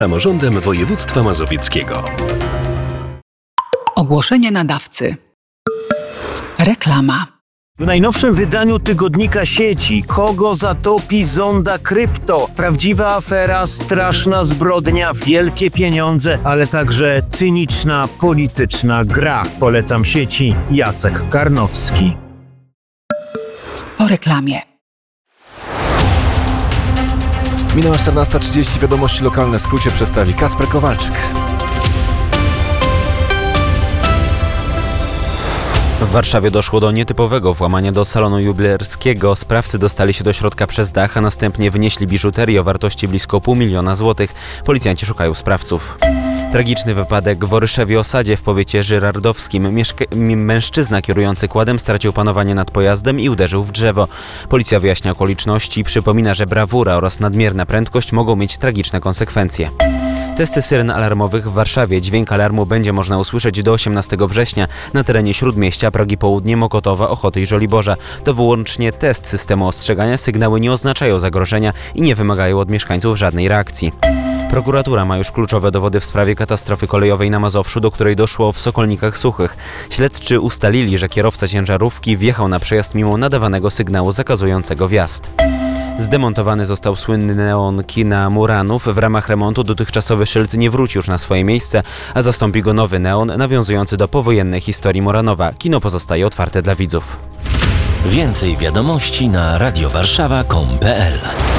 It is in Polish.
Samorządem Województwa Mazowieckiego. Ogłoszenie nadawcy. Reklama. W najnowszym wydaniu tygodnika sieci kogo zatopi zonda krypto? Prawdziwa afera, straszna zbrodnia, wielkie pieniądze, ale także cyniczna, polityczna gra. Polecam sieci. Jacek Karnowski. Po reklamie. Minęła 14:30, wiadomości lokalne w skrócie przedstawi Kacper Kowalczyk. W Warszawie doszło do nietypowego włamania do salonu jubilerskiego. Sprawcy dostali się do środka przez dach, a następnie wynieśli biżuterię o wartości blisko 500 000 złotych. Policjanci szukają sprawców. Tragiczny wypadek w Oryszewie Osadzie w powiecie żyrardowskim. Mężczyzna kierujący kładem stracił panowanie nad pojazdem i uderzył w drzewo. Policja wyjaśnia okoliczności i przypomina, że brawura oraz nadmierna prędkość mogą mieć tragiczne konsekwencje. Testy syren alarmowych w Warszawie. Dźwięk alarmu będzie można usłyszeć do 18 września na terenie Śródmieścia, Progi Południe, Mokotowa, Ochoty i Żoliborza. To wyłącznie test systemu ostrzegania. Sygnały nie oznaczają zagrożenia i nie wymagają od mieszkańców żadnej reakcji. Prokuratura ma już kluczowe dowody w sprawie katastrofy kolejowej na Mazowszu, do której doszło w Sokolnikach Suchych. Śledczy ustalili, że kierowca ciężarówki wjechał na przejazd mimo nadawanego sygnału zakazującego wjazd. Zdemontowany został słynny neon kina Muranów. W ramach remontu dotychczasowy szyld nie wróci już na swoje miejsce, a zastąpi go nowy neon nawiązujący do powojennej historii Muranowa. Kino pozostaje otwarte dla widzów. Więcej wiadomości na radiowarszawa.com.pl